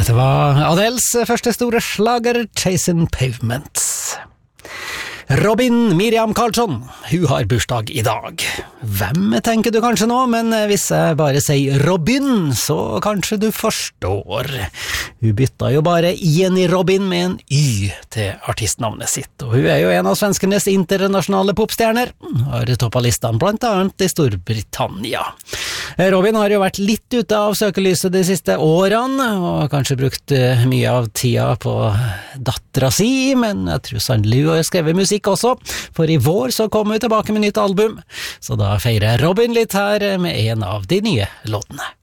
Dette var Adels første store slager, Chasing Pavements. Robin Miriam Karlsson, hun har bursdag i dag. Hvem tenker du kanskje nå, men hvis jeg bare sier Robin, så kanskje du forstår. Hun bytta jo bare I-en I Robin med en Y til artistnavnet sitt, og hun jo en av svenskenes internasjonale popstjerner, har toppet listene blant annet I Storbritannia. Robin har jo vært litt ute av søkelyset de siste årene, og kanskje brukt mye av tida på dattera si, men jeg tror sannelig hun har skrevet musikk også, for I vår så kommer hun tilbake med nytt album, så da feirer Robin litt her med en av de nye låtene.